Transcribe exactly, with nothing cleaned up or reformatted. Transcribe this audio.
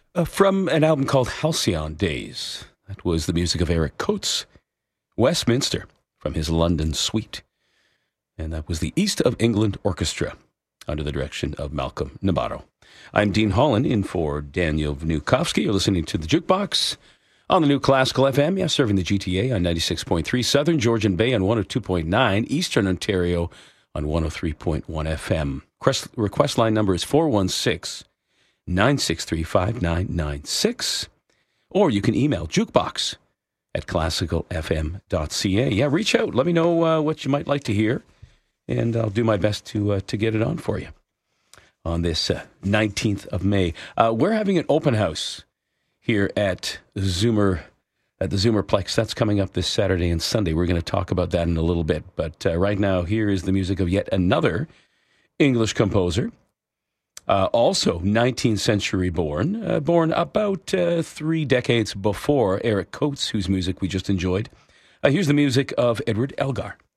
Uh, from an album called Halcyon Days. That was the music of Eric Coates, Westminster, from his London Suite. And that was the East of England Orchestra, under the direction of Malcolm Nabarro. I'm Dean Holland, in for Daniel Vnukovsky. You're listening to The Jukebox on the new Classical F M. Yes, serving the G T A on ninety-six point three, Southern Georgian Bay on one oh two point nine, Eastern Ontario on one oh three point one F M. Request, request line number is four one six, nine six three, five nine nine six. Or you can email jukebox at classical f m dot c a. Yeah, reach out. Let me know uh, what you might like to hear, and I'll do my best to uh, to get it on for you on this uh, nineteenth of May. Uh, we're having an open house here at Zoomer, at the Zoomerplex. That's coming up this Saturday and Sunday. We're going to talk about that in a little bit. But uh, right now, here is the music of yet another English composer, uh, also nineteenth century born, uh, born about uh, three decades before Eric Coates, whose music we just enjoyed. Uh, here's the music of Edward Elgar.